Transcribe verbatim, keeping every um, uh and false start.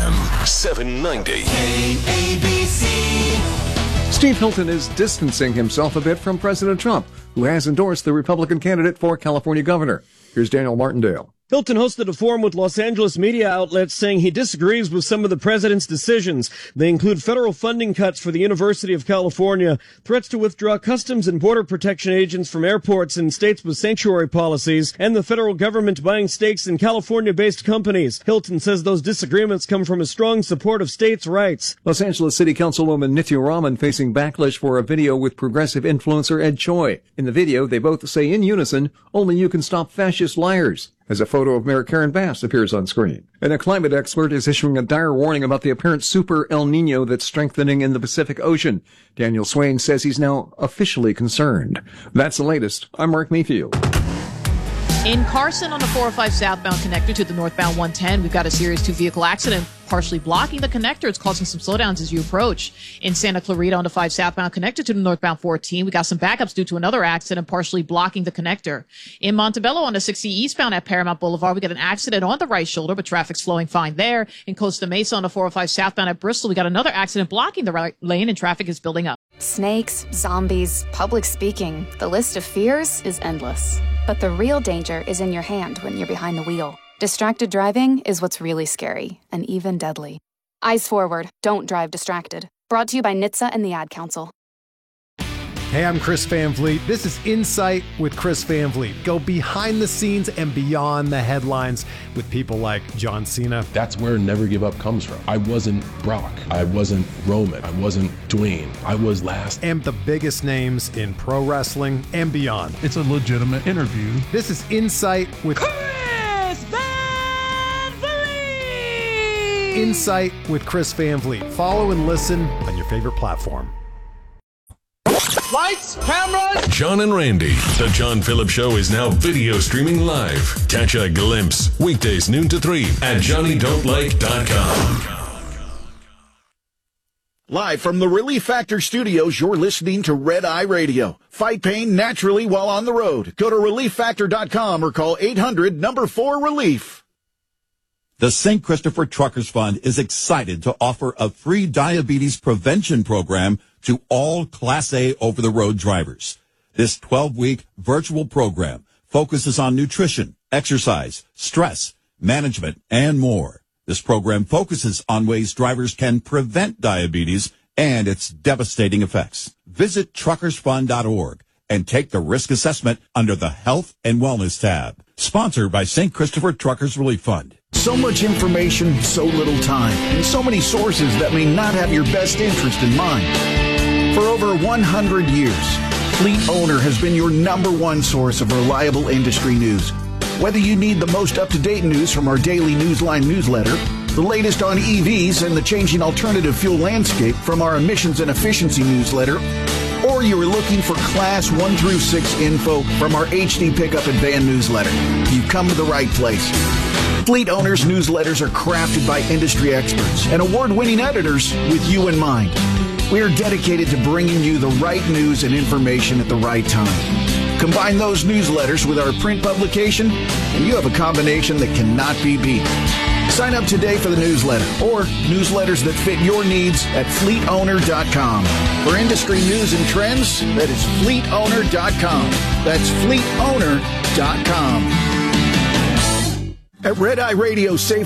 M seven ninety. A B C. Steve Hilton is distancing himself a bit from President Trump, who has endorsed the Republican candidate for California governor. Here's Daniel Martindale. Hilton hosted a forum with Los Angeles media outlets saying he disagrees with some of the president's decisions. They include federal funding cuts for the University of California, threats to withdraw customs and border protection agents from airports in states with sanctuary policies, and the federal government buying stakes in California-based companies. Hilton says those disagreements come from a strong support of states' rights. Los Angeles City Councilwoman Nithya Raman facing backlash for a video with progressive influencer Ed Choi. In the video, they both say in unison, "Only you can stop fascist liars," as a photo of Mayor Karen Bass appears on screen. And a climate expert is issuing a dire warning about the apparent super El Nino that's strengthening in the Pacific Ocean. Daniel Swain says he's now officially concerned. That's the latest. I'm Mark Mayfield. In Carson on the four oh five southbound connector to the northbound one ten, we've got a serious two-vehicle accident partially blocking the connector. It's causing some slowdowns as you approach. In Santa Clarita on the five southbound connector to the northbound fourteen, we got some backups due to another accident partially blocking the connector. In Montebello on the sixty eastbound at Paramount Boulevard, we got an accident on the right shoulder, but traffic's flowing fine there. In Costa Mesa on the four oh five southbound at Bristol, we got another accident blocking the right lane and traffic is building up. Snakes, zombies, public speaking. The list of fears is endless. But the real danger is in your hand when you're behind the wheel. Distracted driving is what's really scary and even deadly. Eyes forward, don't drive distracted. Brought to you by N H T S A and the Ad Council. Hey, I'm Chris Van Vliet. This is Insight with Chris Van Vliet. Go behind the scenes and beyond the headlines with people like John Cena. That's where Never Give Up comes from. I wasn't Brock. I wasn't Roman. I wasn't Dwayne. I was last. And the biggest names in pro wrestling and beyond. It's a legitimate interview. This is Insight with Chris Van Vliet. Insight with Chris Van Vliet. Follow and listen on your favorite platform. Lights, cameras. John and Randy. The John Phillips Show is now video streaming live. Catch a glimpse weekdays noon to three at johnny don't like dot com. Live from the Relief Factor Studios, you're listening to Red Eye Radio. Fight pain naturally while on the road. Go to relief factor dot com or call eight hundred number four relief. The Saint Christopher Truckers Fund is excited to offer a free diabetes prevention program to all Class A over-the-road drivers. This twelve-week virtual program focuses on nutrition, exercise, stress, management, and more. This program focuses on ways drivers can prevent diabetes and its devastating effects. Visit truckers fund dot org and take the risk assessment under the Health and Wellness tab. Sponsored by Saint Christopher Truckers Relief Fund. So much information, so little time, and so many sources that may not have your best interest in mind. For over one hundred years, Fleet Owner has been your number one source of reliable industry news. Whether you need the most up-to-date news from our daily Newsline newsletter, the latest on E Vs and the changing alternative fuel landscape from our emissions and efficiency newsletter, or you are looking for Class one through six info from our H D Pickup and Van newsletter, you've come to the right place. Fleet Owners newsletters are crafted by industry experts and award-winning editors with you in mind. We are dedicated to bringing you the right news and information at the right time. Combine those newsletters with our print publication, and you have a combination that cannot be beat. Sign up today for the newsletter or newsletters that fit your needs at fleet owner dot com. For industry news and trends, that is fleet owner dot com. That's fleet owner dot com. At Red Eye Radio, safe